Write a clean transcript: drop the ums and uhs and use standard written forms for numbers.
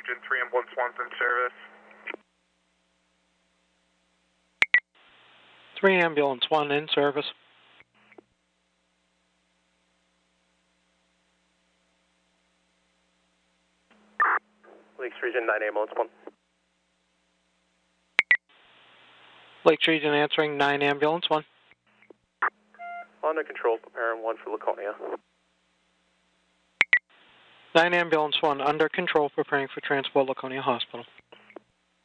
Region 3 Ambulance 1's in service. 3 Ambulance 1 in service. Lakes Region 9 Ambulance 1. Lakes Region answering 9 Ambulance 1. Under control, preparing 1 for Laconia. 9 Ambulance 1 under control, preparing for transport Laconia Hospital.